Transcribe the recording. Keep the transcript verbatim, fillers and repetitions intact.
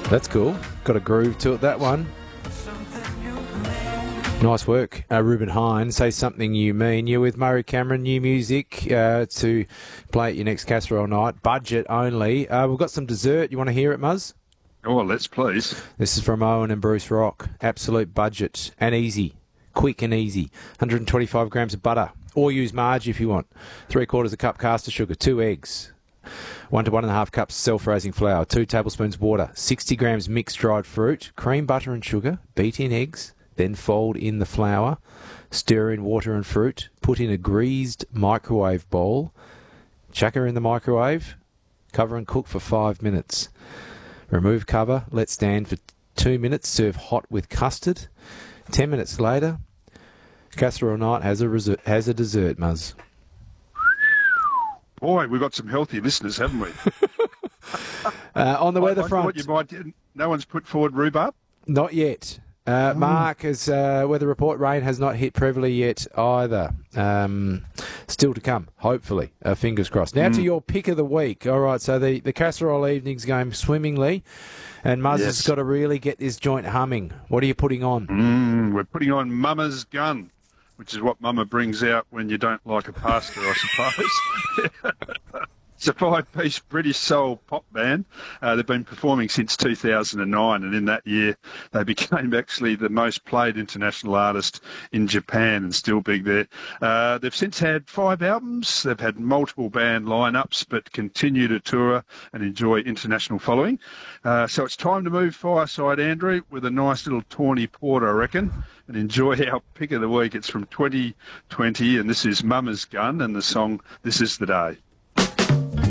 That's cool. Got a groove to it, that one. Nice work, uh, Ruben Hines. Say Something You Mean. You're with Murray Cameron, new music uh, to play at your next casserole night. Budget only. Uh, we've got some dessert. You want to hear it, Muzz? Oh, let's please. This is from Owen and Bruce Rock. Absolute budget and easy. Quick and easy. one hundred twenty-five grams of butter. Or use Marge if you want. Three quarters a cup caster sugar. Two eggs. One to one and a half cups self-raising flour. Two tablespoons water. sixty grams mixed dried fruit. Cream, butter and sugar. Beat in eggs. Then fold in the flour, stir in water and fruit, put in a greased microwave bowl, chuck her in the microwave, cover and cook for five minutes. Remove cover, let stand for two minutes, serve hot with custard. Ten minutes later, casserole night has a, reser- has a dessert, Muzz. Boy, we've got some healthy listeners, haven't we? uh, on the weather I, I front. What you might, no one's put forward rhubarb? Not yet. Uh, Oh. Mark, as uh, weather report, rain has not hit Prevelly yet either. Um, still to come, hopefully. Uh, fingers crossed. Now Mm. to your pick of the week. All right, so the, the casserole evening's going swimmingly, and Muzz has Yes. got to really get this joint humming. What are you putting on? Mm, we're putting on Mama's Gun, which is what Mama brings out when you don't like a pasta, I suppose. It's a five-piece British soul pop band. Uh, they've been performing since two thousand nine, and in that year they became actually the most played international artist in Japan and still big there. Uh, they've since had five albums. They've had multiple band lineups, but continue to tour and enjoy international following. Uh, so it's time to move fireside, Andrew, with a nice little tawny port, I reckon, and enjoy our pick of the week. It's from twenty twenty, and this is Mama's Gun and the song This Is the Day.